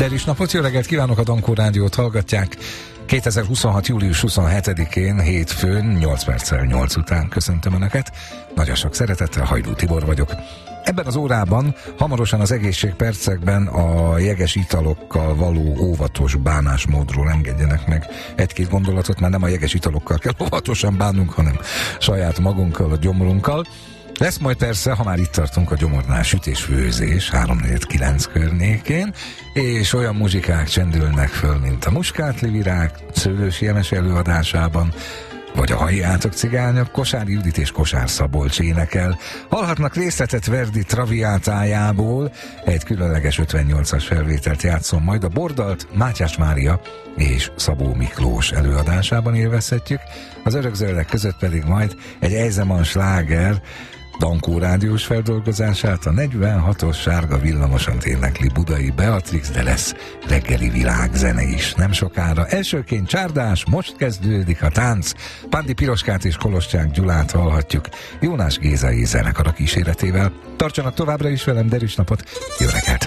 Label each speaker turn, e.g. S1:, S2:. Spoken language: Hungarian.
S1: Deris napot, jó reggelt kívánok, a Dankó Rádiót hallgatják. 2026. július 27-én, hétfőn, 8 perccel 8 után köszöntöm Önöket. Nagyon sok szeretettel, Hajdú Tibor vagyok. Ebben az órában hamarosan az egészségpercekben a jeges italokkal való óvatos bánásmódról engedjenek meg egy-két gondolatot, mert nem a jeges italokkal kell óvatosan bánnunk, hanem saját magunkkal, a gyomrunkkal. Lesz majd persze, ha már itt tartunk, a gyomornál sütés-főzés 3-4-9 környékén, és olyan muzsikák csendülnek föl, mint a Muskátli Virág Szőlős Jemes előadásában, vagy a Halljátok cigányok, Kosár Judit és Kosár Szabolcs énekel. Hallhatnak részletet Verdi Traviátájából, egy különleges 58-as felvételt játszom, majd a Bordalt Mátyás Mária és Szabó Miklós előadásában élvezhetjük, az örökzöldek között pedig majd egy Eisenman sláger Dankó rádiós feldolgozását, a 46-os sárga villamosan énekli Budai Beatrix, de lesz reggeli világzene is nem sokára. Elsőként Csárdás, most kezdődik a tánc. Pandi Piroskát és Koloscsák Gyulát hallhatjuk Jónás Gézai zenekar kíséretével. Tartsanak továbbra is velem, Deris napot, jó reggelt!